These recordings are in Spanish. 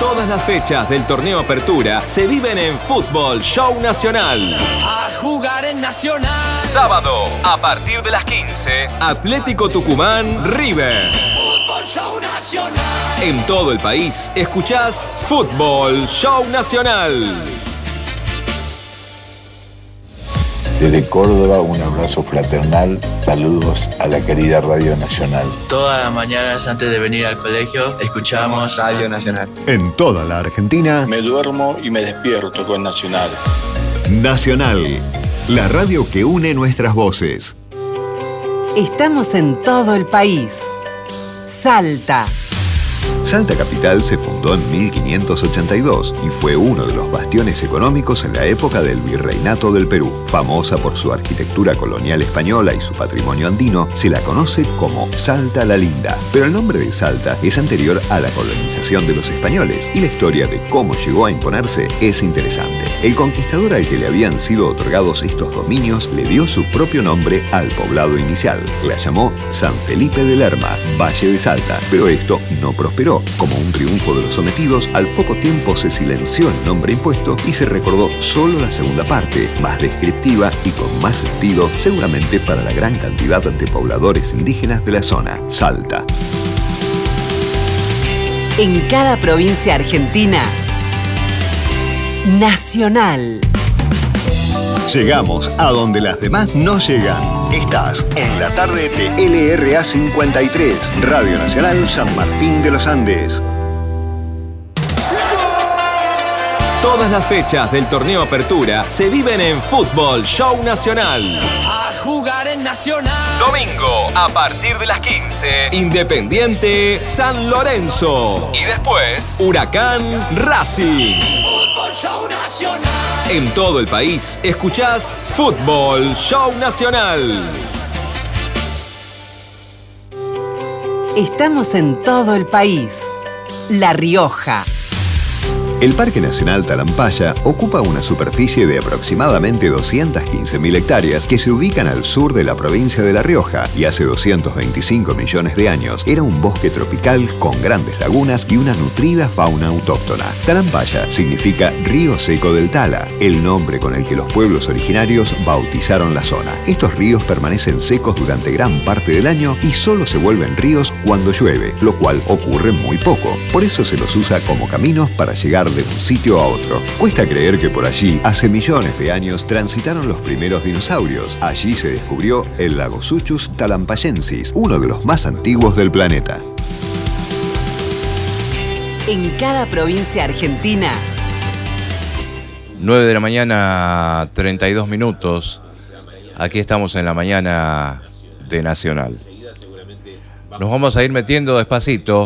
Todas las fechas del torneo Apertura se viven en Fútbol Show Nacional. A jugar en Nacional. Sábado, a partir de las 15, Atlético Tucumán, River. Fútbol Show Nacional. En todo el país, escuchás Fútbol Show Nacional. Desde Córdoba, un abrazo fraternal. Saludos a la querida Radio Nacional. Todas las mañanas antes de venir al colegio, escuchamos Radio Nacional. En toda la Argentina, me duermo y me despierto con Nacional. Nacional, la radio que une nuestras voces. Estamos en todo el país. Salta. Salta Capital se fundó en 1582 y fue uno de los bastiones económicos en la época del Virreinato del Perú. Famosa por su arquitectura colonial española y su patrimonio andino, se la conoce como Salta la Linda. Pero el nombre de Salta es anterior a la colonización de los españoles y la historia de cómo llegó a imponerse es interesante. El conquistador al que le habían sido otorgados estos dominios le dio su propio nombre al poblado inicial. La llamó San Felipe de Lerma, Valle de Salta, pero esto no prosperó. Como un triunfo de los sometidos, al poco tiempo se silenció el nombre impuesto y se recordó solo la segunda parte, más descriptiva y con más sentido, seguramente para la gran cantidad de pobladores indígenas de la zona, Salta. En cada provincia argentina, Nacional. Llegamos a donde las demás no llegan. Estás en la tarde de LRA 53, Radio Nacional San Martín de los Andes. Todas las fechas del torneo Apertura se viven en Fútbol Show Nacional. A jugar en Nacional. Domingo, a partir de las 15, Independiente San Lorenzo. Y después, Huracán Racing. Fútbol Show Nacional. En todo el país, escuchás Fútbol Show Nacional. Estamos en todo el país. La Rioja. El Parque Nacional Talampaya ocupa una superficie de aproximadamente 215.000 hectáreas que se ubican al sur de la provincia de La Rioja y hace 225 millones de años era un bosque tropical con grandes lagunas y una nutrida fauna autóctona. Talampaya significa río seco del Tala, el nombre con el que los pueblos originarios bautizaron la zona. Estos ríos permanecen secos durante gran parte del año y solo se vuelven ríos cuando llueve, lo cual ocurre muy poco. Por eso se los usa como caminos para llegar de un sitio a otro. Cuesta creer que por allí, hace millones de años, transitaron los primeros dinosaurios. Allí se descubrió el Lagosuchus talampayensis, uno de los más antiguos del planeta. En cada provincia argentina, 9 de la mañana, 32 minutos. Aquí estamos en la mañana de Nacional. Nos vamos a ir metiendo despacito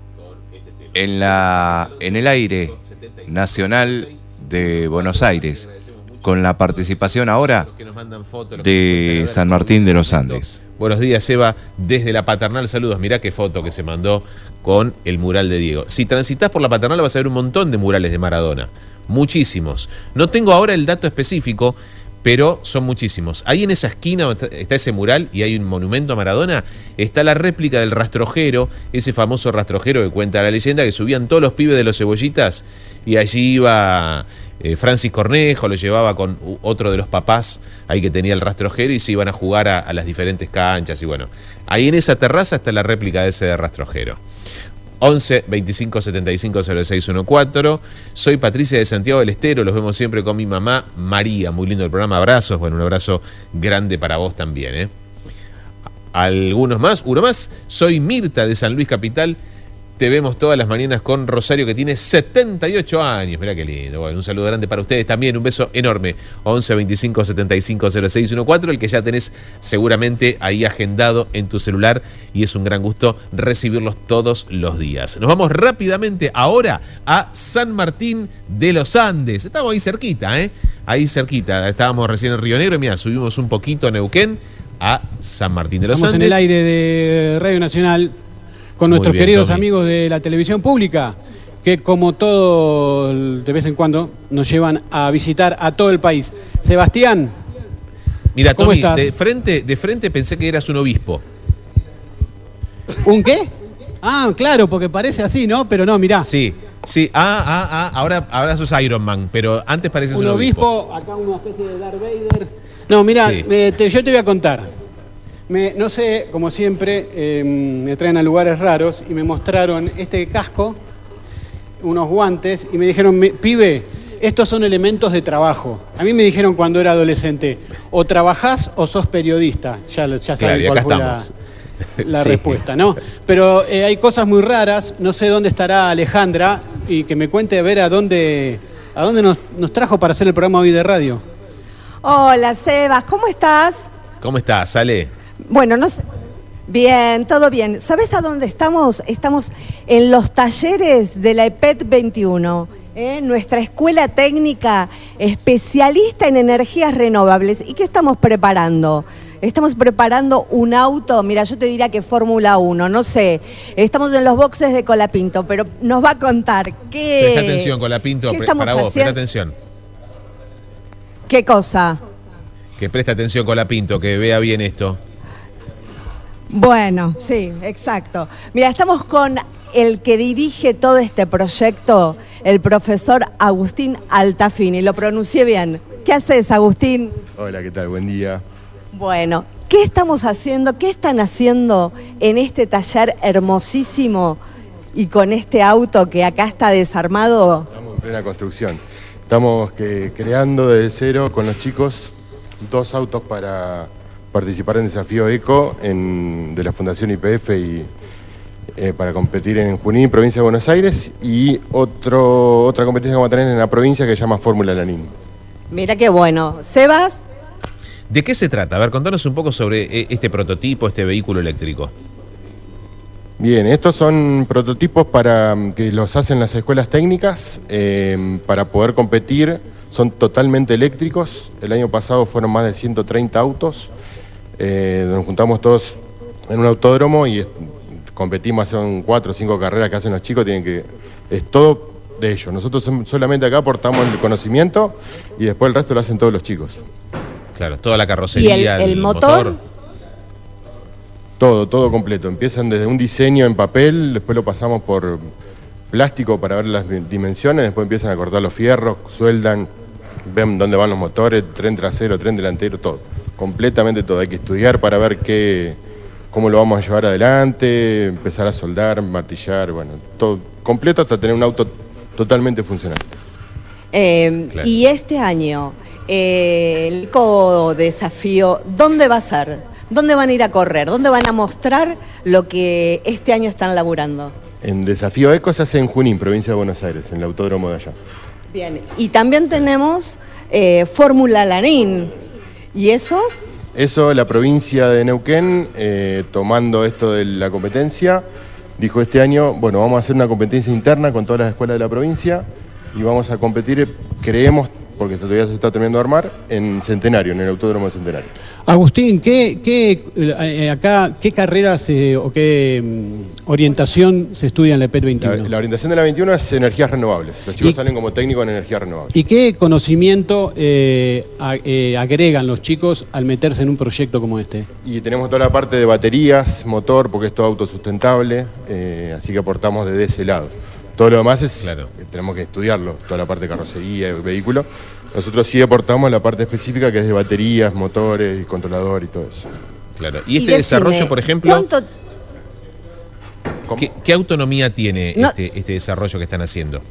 en el aire nacional de Buenos Aires, con la participación ahora de San Martín de los Andes. Buenos días, Eva, desde la Paternal, saludos. Mirá qué foto que se mandó con el mural de Diego. Si transitas por la Paternal vas a ver un montón de murales de Maradona, muchísimos. No tengo ahora el dato específico, pero son muchísimos. Ahí en esa esquina donde está ese mural y hay un monumento a Maradona, está la réplica del rastrojero, ese famoso rastrojero que cuenta la leyenda que subían todos los pibes de los Cebollitas y allí iba Francis Cornejo, lo llevaba con otro de los papás ahí que tenía el rastrojero y se iban a jugar a las diferentes canchas y bueno, ahí en esa terraza está la réplica de ese rastrojero. 11 25 75 0614. Soy Patricia de Santiago del Estero. Los vemos siempre con mi mamá María. Muy lindo el programa. Abrazos. Bueno, un abrazo grande para vos también, Algunos más. Uno más. Soy Mirta de San Luis Capital. Te vemos todas las mañanas con Rosario, que tiene 78 años. Mirá qué lindo. Bueno, un saludo grande para ustedes también. Un beso enorme. 11 25 75 0614. El que ya tenés seguramente ahí agendado en tu celular. Y es un gran gusto recibirlos todos los días. Nos vamos rápidamente ahora a San Martín de los Andes. Estamos ahí cerquita, Ahí cerquita. Estábamos recién en Río Negro. Mirá, subimos un poquito a Neuquén a San Martín de los Andes. Estamos en el aire de Radio Nacional con nuestros queridos amigos de la televisión pública, que como todo de vez en cuando nos llevan a visitar a todo el país. Sebastián, mira, ¿cómo Tommy, estás? de frente pensé que eras un obispo. ¿Un qué? Ah, claro, porque parece así, ¿no? Pero no, mirá. Sí. Ahora sos Iron Man, pero antes pareces Un obispo, acá una especie de Darth Vader. No, mirá, Sí. yo te voy a contar. No sé, como siempre, me traen a lugares raros y me mostraron este casco, unos guantes, y me dijeron, pibe, estos son elementos de trabajo. A mí me dijeron cuando era adolescente, o trabajás o sos periodista. Ya saben cuál fue la Sí. respuesta, ¿no? Pero hay cosas muy raras, no sé dónde estará Alejandra, y que me cuente a ver a dónde nos trajo para hacer el programa hoy de radio. Hola, Sebas, ¿cómo estás? ¿Cómo estás, Ale? Bueno, no sé. Bien, todo bien. ¿Sabes a dónde estamos? Estamos en los talleres de la EPET 21, nuestra escuela técnica especialista en energías renovables. ¿Y qué estamos preparando? Estamos preparando un auto, mira, yo te diría que Fórmula 1, no sé. Estamos en los boxes de Colapinto, pero nos va a contar qué... Presta atención, Colapinto, para vos, presta atención. ¿Qué cosa? Que presta atención, Colapinto, que vea bien esto. Bueno, sí, exacto. Mira, estamos con el que dirige todo este proyecto, el profesor Agustín Altafini. Lo pronuncié bien. ¿Qué haces, Agustín? Hola, ¿qué tal? Buen día. Bueno, ¿qué estamos haciendo? ¿Qué están haciendo en este taller hermosísimo y con este auto que acá está desarmado? Estamos en plena construcción. Estamos creando desde cero con los chicos 2 autos para participar en Desafío Eco de la Fundación YPF y para competir en Junín, provincia de Buenos Aires, y otra competencia que vamos a tener en la provincia que se llama Fórmula Lanín. Mira qué bueno. ¿Sebas? ¿De qué se trata? A ver, contanos un poco sobre este prototipo, este vehículo eléctrico. Bien, estos son prototipos que los hacen las escuelas técnicas para poder competir. Son totalmente eléctricos. El año pasado fueron más de 130 autos. Nos juntamos todos en un autódromo y competimos, son 4 o 5 carreras que hacen los chicos. Es todo de ellos. Nosotros solamente acá aportamos el conocimiento y después el resto lo hacen todos los chicos. Claro, toda la carrocería, ¿Y el motor? Todo completo. Empiezan desde un diseño en papel, después lo pasamos por plástico para ver las dimensiones, después empiezan a cortar los fierros, sueldan, ven dónde van los motores, tren trasero, tren delantero, todo. Completamente todo. Hay que estudiar para ver cómo lo vamos a llevar adelante, empezar a soldar, martillar, bueno, todo completo hasta tener un auto totalmente funcional. Claro. Y este año, el Eco-Desafío, ¿dónde va a ser? ¿Dónde van a ir a correr? ¿Dónde van a mostrar lo que este año están laburando? En Desafío Eco se hace en Junín, provincia de Buenos Aires, en el autódromo de allá. Bien, y también tenemos Fórmula Lanín. ¿Y eso? Eso, la provincia de Neuquén, tomando esto de la competencia, dijo este año, bueno, vamos a hacer una competencia interna con todas las escuelas de la provincia y vamos a competir, creemos, porque todavía se está terminando de armar, en Centenario, en el autódromo de Centenario. Agustín, ¿qué carreras o qué orientación se estudia en la EPET 21? La orientación de la 21 es energías renovables. Los chicos salen como técnicos en energías renovables. ¿Y qué conocimiento agregan los chicos al meterse en un proyecto como este? Y tenemos toda la parte de baterías, motor, porque es todo autosustentable, así que aportamos desde ese lado. Todo lo demás tenemos que estudiarlo, toda la parte de carrocería, vehículo. Nosotros sí aportamos la parte específica que es de baterías, motores, y controlador y todo eso. Claro. Y este desarrollo, por ejemplo, ¿Cómo? ¿qué autonomía tiene este desarrollo que están haciendo?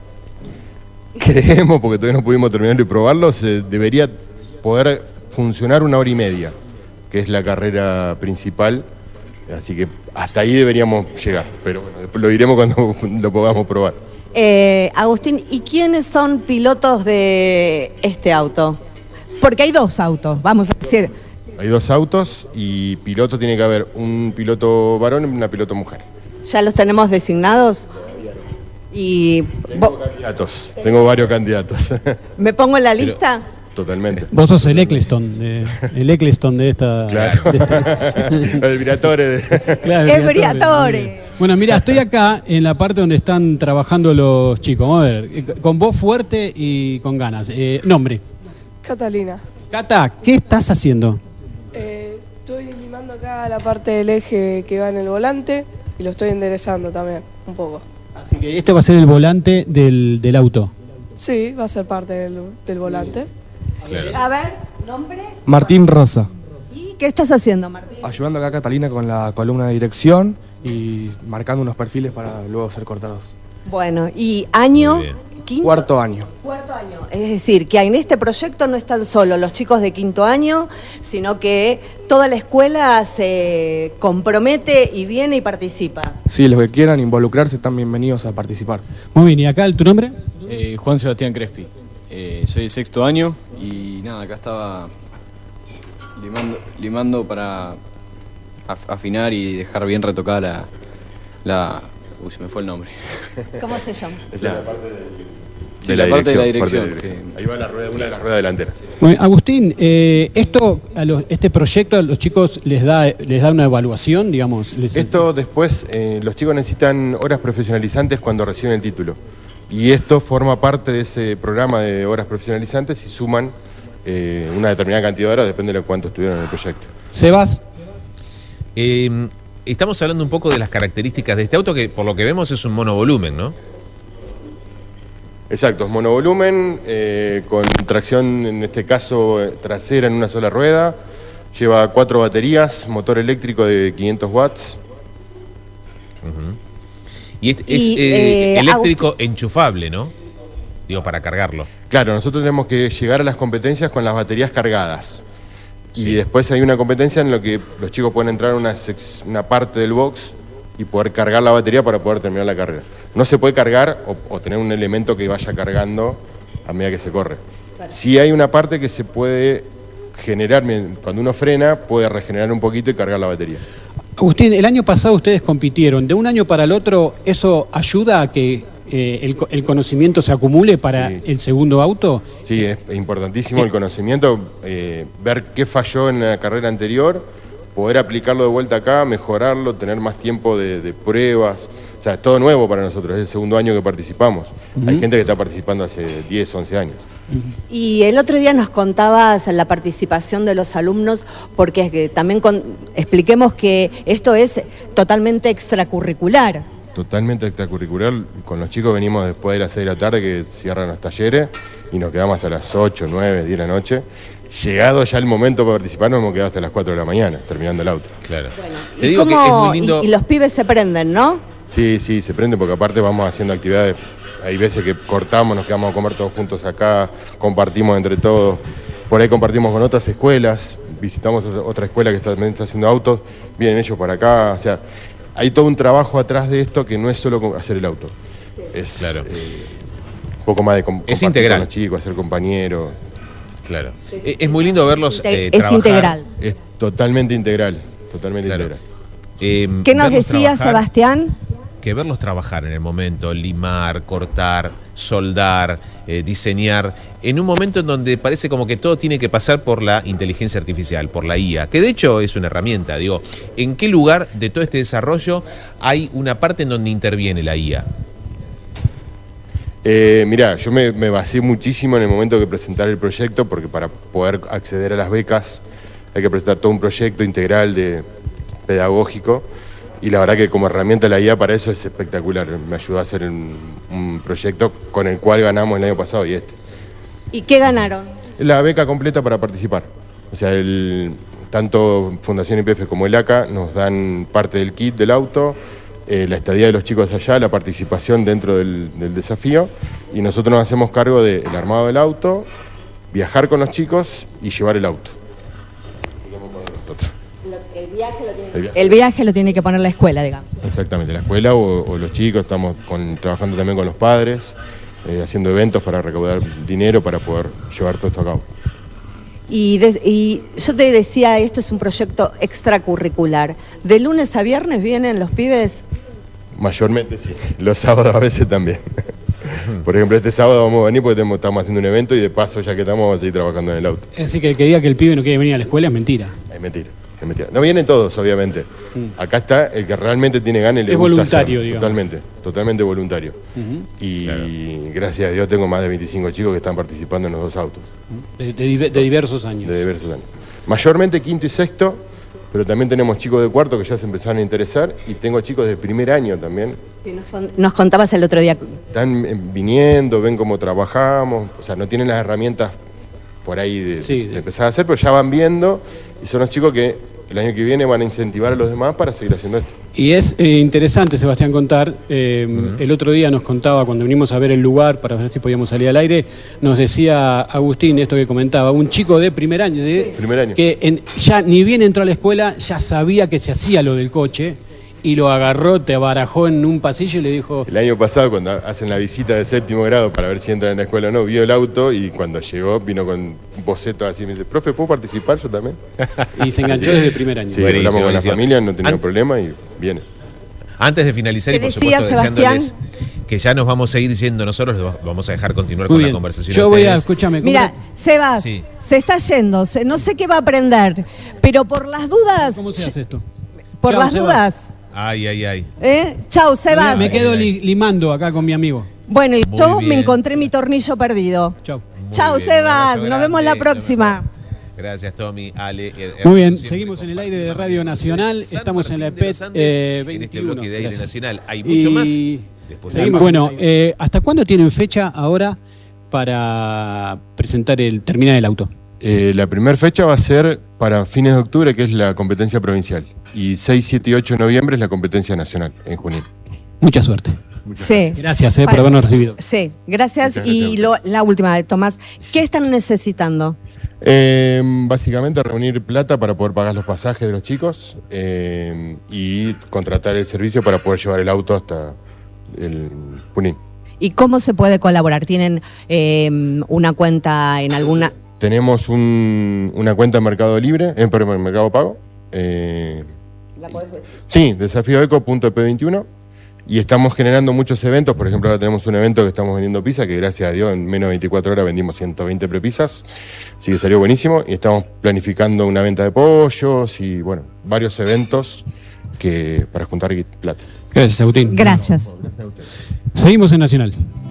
Creemos, porque todavía no pudimos terminarlo y probarlo, debería poder funcionar 1 hora y media, que es la carrera principal. Así que hasta ahí deberíamos llegar, pero bueno, después lo diremos cuando lo podamos probar. Agustín, ¿y quiénes son pilotos de este auto? Porque hay 2 autos, vamos a decir. Hay 2 autos y piloto tiene que haber un piloto varón y una piloto mujer. ¿Ya los tenemos designados? Y tengo varios candidatos. ¿Me pongo en la lista? Totalmente. Vos sos el Eccleston de esta... Claro. El Briatore. Claro, el Briatore. Bueno, mira, estoy acá en la parte donde están trabajando los chicos. Vamos a ver, con voz fuerte y con ganas. Nombre. Catalina. Cata, ¿qué estás haciendo? Estoy limando acá la parte del eje que va en el volante y lo estoy enderezando también, un poco. Así que este va a ser el volante del auto. Sí, va a ser parte del volante. Claro. A ver, ¿nombre? Martín Rosa. ¿Y qué estás haciendo, Martín? Ayudando acá a Catalina con la columna de dirección y marcando unos perfiles para luego ser cortados. Bueno, ¿y año? ¿Quinto? Cuarto año. Cuarto año. Es decir, que en este proyecto no están solo los chicos de quinto año, sino que toda la escuela se compromete y viene y participa. Sí, los que quieran involucrarse están bienvenidos a participar. Muy bien, ¿y acá tu nombre? Juan Sebastián Crespi. Soy de sexto año y nada, acá estaba limando para afinar y dejar bien retocada la uy, se me fue el nombre. ¿Cómo se llama? Es la parte de la parte de la dirección. Ahí va la rueda, una de las ruedas delanteras. Bueno, Agustín, este proyecto a los chicos les da una evaluación, digamos. Esto después, los chicos necesitan horas profesionalizantes cuando reciben el título. Y esto forma parte de ese programa de horas profesionalizantes y suman una determinada cantidad de horas, depende de cuánto estuvieron en el proyecto. Sebas. Estamos hablando un poco de las características de este auto, que por lo que vemos es un monovolumen, ¿no? Exacto, es monovolumen, con tracción, en este caso, trasera en una sola rueda. Lleva 4 baterías, motor eléctrico de 500 watts. Y es eléctrico Agustín, enchufable, ¿no? Digo, para cargarlo. Claro, nosotros tenemos que llegar a las competencias con las baterías cargadas. Sí. Y después hay una competencia en la que los chicos pueden entrar a una parte del box y poder cargar la batería para poder terminar la carrera. No se puede cargar o tener un elemento que vaya cargando a medida que se corre. Claro. Sí hay una parte que se puede generar, cuando uno frena, puede regenerar un poquito y cargar la batería. Agustín, el año pasado ustedes compitieron. ¿De un año para el otro eso ayuda a que el conocimiento se acumule para el segundo auto? Sí, es importantísimo el conocimiento, ver qué falló en la carrera anterior, poder aplicarlo de vuelta acá, mejorarlo, tener más tiempo de pruebas. O sea, es todo nuevo para nosotros, es el segundo año que participamos. Hay gente que está participando hace 10, 11 años. Y el otro día nos contabas la participación de los alumnos, porque es que también expliquemos que esto es totalmente extracurricular. Totalmente extracurricular. Con los chicos venimos después de las 6 de la tarde que cierran los talleres y nos quedamos hasta las 8, 9, 10 de la noche. Llegado ya el momento para participar, nos hemos quedado hasta las 4 de la mañana, terminando el auto. Claro. Bueno, Te digo que es muy lindo. Y los pibes se prenden, ¿no? Sí, se prenden porque aparte vamos haciendo actividades. Hay veces que cortamos, nos quedamos a comer todos juntos acá, compartimos entre todos. Por ahí compartimos con otras escuelas, visitamos otra escuela que también está haciendo autos, vienen ellos para acá, o sea, hay todo un trabajo atrás de esto que no es solo hacer el auto. Es claro. Un poco más de es integral. Con los chicos, ser compañero. Claro. Es muy lindo verlos es trabajar. Integral. Es totalmente integral, totalmente integral. ¿Qué nos decía Sebastián? Que verlos trabajar en el momento, limar, cortar, soldar, diseñar, en un momento en donde parece como que todo tiene que pasar por la inteligencia artificial, por la IA, que de hecho es una herramienta. Digo, ¿en qué lugar de todo este desarrollo hay una parte en donde interviene la IA? Mirá, yo me basé muchísimo en el momento de presentar el proyecto, porque para poder acceder a las becas hay que presentar todo un proyecto integral pedagógico. Y la verdad que como herramienta la IA para eso es espectacular. Me ayudó a hacer un proyecto con el cual ganamos el año pasado y este. ¿Y qué ganaron? La beca completa para participar. O sea, tanto Fundación YPF como el ACA nos dan parte del kit del auto, la estadía de los chicos allá, la participación dentro del desafío, y nosotros nos hacemos cargo del armado del auto, viajar con los chicos y llevar el auto. El viaje lo tiene que poner la escuela, digamos. Exactamente, la escuela o los chicos. Estamos trabajando también con los padres, haciendo eventos para recaudar dinero para poder llevar todo esto a cabo. Y yo te decía, esto es un proyecto extracurricular. ¿De lunes a viernes vienen los pibes? Mayormente sí, los sábados a veces también. Por ejemplo, este sábado vamos a venir porque estamos haciendo un evento y de paso, ya que estamos, vamos a seguir trabajando en el auto. Así que el que diga que el pibe no quiere venir a la escuela es mentira. Es mentira. No vienen todos, obviamente. Acá está el que realmente tiene ganas y le gusta voluntario, hacer. Digamos. Totalmente voluntario. Y claro, gracias a Dios tengo más de 25 chicos que están participando en los dos autos. De diversos años. De diversos años. Mayormente quinto y sexto, pero también tenemos chicos de cuarto que ya se empezaron a interesar y tengo chicos de primer año también. Sí, nos contabas el otro día. Están viniendo, ven cómo trabajamos, o sea, no tienen las herramientas por ahí de empezar a hacer, pero ya van viendo y son los chicos que el año que viene van a incentivar a los demás para seguir haciendo esto. Y es interesante, Sebastián, contar, el otro día nos contaba, cuando vinimos a ver el lugar para ver si podíamos salir al aire, nos decía Agustín, esto que comentaba, un chico de primer año, que ya ni bien entró a la escuela, ya sabía que se hacía lo del coche, y lo agarró, te abarajó en un pasillo y le dijo... El año pasado, cuando hacen la visita de 7º grado para ver si entran en la escuela o no, vio el auto y cuando llegó vino con un boceto así y me dice, profe, ¿puedo participar yo también? Y se enganchó desde el primer año. Sí, hablamos con la familia, no tenía problema y viene. Antes de finalizar, y por supuesto deseándoles que ya nos vamos a ir yendo nosotros, los vamos a dejar continuar con la conversación. Yo voy a, escúchame. Mira, Sebas, se está yendo, no sé qué va a aprender, pero por las dudas... ¿Cómo se hace esto? Por las dudas... Ay. Chau, Sebas. Me quedo limando acá con mi amigo. Bueno, y yo me encontré mi tornillo perdido. Chau, Sebas. Nos vemos la próxima. Gracias, Tommy, Ale. Muy bien, seguimos en el aire de Radio Nacional. Estamos en la EPET 21. En este bloque de Aire Nacional. Hay mucho más. Seguimos. Bueno, ¿hasta cuándo tienen fecha ahora para presentar terminar el auto? La primera fecha va a ser para fines de octubre, que es la competencia provincial. Y 6, 7 y 8 de noviembre es la competencia nacional en junín. Mucha suerte. Sí. Gracias por habernos recibido. Sí, gracias. Y la última de Tomás, ¿qué están necesitando? Básicamente reunir plata para poder pagar los pasajes de los chicos y contratar el servicio para poder llevar el auto hasta el Junín. ¿Y cómo se puede colaborar? ¿Tienen una cuenta en alguna...? Tenemos una cuenta en Mercado Libre, en Mercado Pago. ¿La podés decir? Sí, desafioeco.p21. Y estamos generando muchos eventos. Por ejemplo, ahora tenemos un evento que estamos vendiendo pizza, que gracias a Dios en menos de 24 horas vendimos 120 prepizzas. Así que salió buenísimo. Y estamos planificando una venta de pollos y, bueno, varios eventos para juntar plata. Gracias, Agustín. Gracias. Seguimos en Nacional.